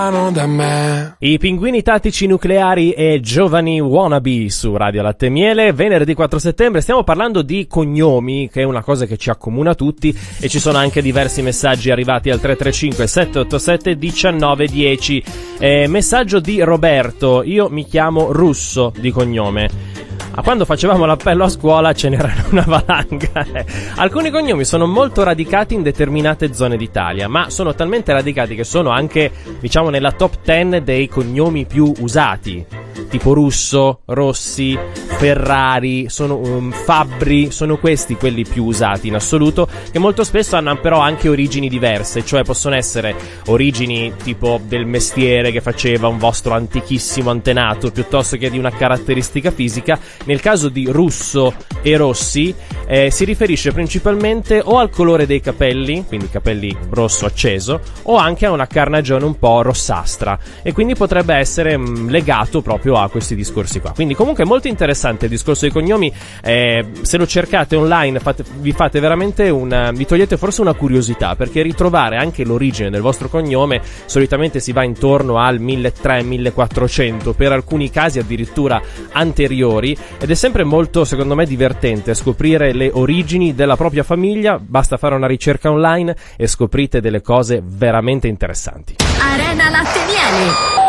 Da me. I pinguini tattici nucleari e giovani wannabe su Radio Latte e Miele. Venerdì 4 settembre stiamo parlando di cognomi, che è una cosa che ci accomuna tutti, e ci sono anche diversi messaggi arrivati al 335 787 1910. Messaggio di Roberto: io mi chiamo Russo di cognome. Quando facevamo l'appello a scuola ce n'era una valanga. Alcuni cognomi sono molto radicati in determinate zone d'Italia, ma sono talmente radicati che sono anche, diciamo, nella top 10 dei cognomi più usati, tipo Russo, Rossi, Ferrari, Fabbri, sono questi quelli più usati in assoluto, che molto spesso hanno però anche origini diverse, cioè possono essere origini tipo del mestiere che faceva un vostro antichissimo antenato, piuttosto che di una caratteristica fisica. Nel caso di Russo e Rossi si riferisce principalmente o al colore dei capelli, quindi capelli rosso acceso, o anche a una carnagione un po' rossastra, e quindi potrebbe essere legato proprio a questi discorsi qua. Quindi comunque è molto interessante il discorso dei cognomi. Se lo cercate online vi fate veramente vi togliete forse una curiosità, perché ritrovare anche l'origine del vostro cognome solitamente si va intorno al 1300-1400, per alcuni casi addirittura anteriori, ed è sempre molto, secondo me, divertente scoprire le origini della propria famiglia. Basta fare una ricerca online e scoprite delle cose veramente interessanti. Arena Latte e Miele.